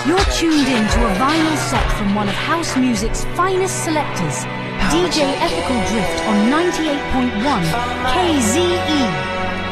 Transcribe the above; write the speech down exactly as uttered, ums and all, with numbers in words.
You're tuned in to a vinyl set from one of house music's finest selectors, D J Ethical Drift on ninety-eight point one K Z E.